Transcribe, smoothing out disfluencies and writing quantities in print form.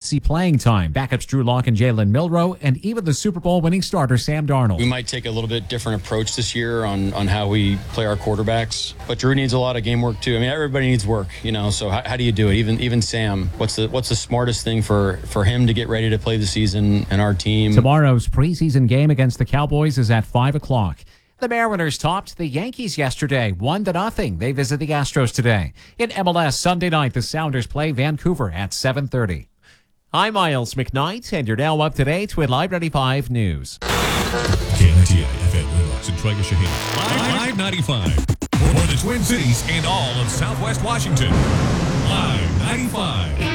see playing time. Backups Drew Lock and Jalen Milroe, and even the Super Bowl winning starter Sam Darnold. We might take a little bit different approach this year on how we play our quarterbacks, but Drew needs a lot of game work too. I mean, everybody needs work, so how do you do it? Even Sam, what's the smartest thing for him to get ready to play the season and our team? Tomorrow's preseason game against the Cowboys is at 5 o'clock. The Mariners topped the Yankees yesterday, 1-0. They visit the Astros today. In MLS Sunday night, the Sounders play Vancouver at 7:30. I'm Miles McKnight, and you're now up to date with Live 95 News. KNTI FM Lennox and Trega Shaheen. Live 95 for the Twin Cities and all of Southwest Washington. Live 95.